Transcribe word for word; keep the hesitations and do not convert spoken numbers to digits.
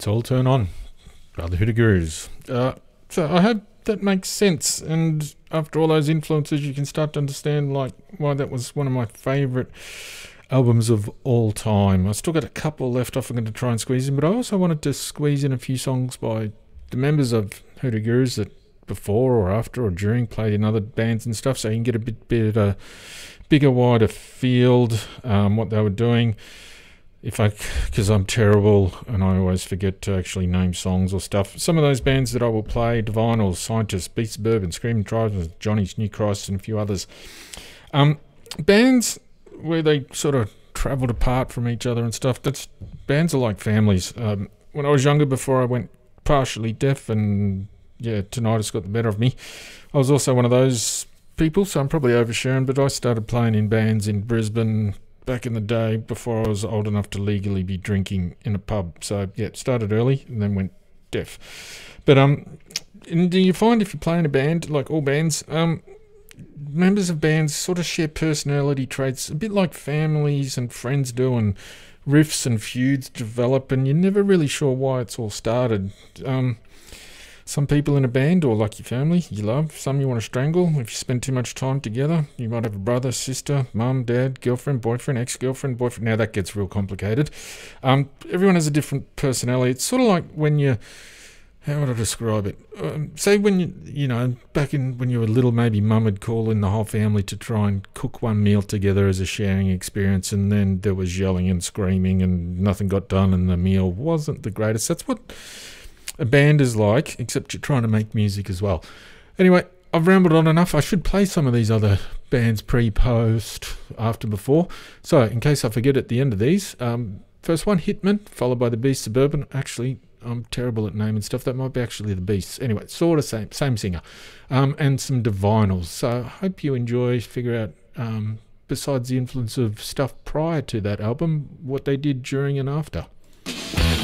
let's all turn on. Brotherhood of Gurus. Uh, so I hope that makes sense, and after all those influences you can start to understand like why that was one of my favourite albums of all time. I still got a couple left off I'm going to try and squeeze in, but I also wanted to squeeze in a few songs by the members of Hoodoo Gurus that before or after or during played in other bands and stuff, so you can get a bit, bit of a bigger, wider field, um, what they were doing. If I, because I'm terrible and I always forget to actually name songs or stuff. Some of those bands that I will play: Divinals, Scientists, Beast Suburban, Screaming Tribesmen, Johnny's New Christ, and a few others. Um, bands where they sort of travelled apart from each other and stuff. That's bands are like families. Um, when I was younger, before I went partially deaf and yeah, tinnitus got the better of me, I was also one of those people. So I'm probably oversharing, but I started playing in bands in Brisbane back in the day before I was old enough to legally be drinking in a pub. So yeah, it started early and then went deaf. But um, and do you find if you play in a band, like all bands, um, members of bands sort of share personality traits, a bit like families and friends do, and riffs and feuds develop, and you're never really sure why it's all started. Um, Some people in a band, or like your family, you love. Some you want to strangle. If you spend too much time together, you might have a brother, sister, mum, dad, girlfriend, boyfriend, ex-girlfriend, boyfriend. Now that gets real complicated. Um, everyone has a different personality. It's sort of like when you, how would I describe it? Um, say when you, you know, back in when you were little, maybe mum would call in the whole family to try and cook one meal together as a sharing experience, and then there was yelling and screaming, and nothing got done, and the meal wasn't the greatest. That's what a band is like, except you're trying to make music as well. Anyway, I've rambled on enough. I should play some of these other bands pre, post, after, before. So, in case I forget at the end of these, um, first one, Hitman, followed by the Beast Suburban. Actually, I'm terrible at naming stuff. That might be actually the Beasts. Anyway, sort of same, same singer. Um, and some Divinals. So, I hope you enjoy, figure out, um, besides the influence of stuff prior to that album, what they did during and after.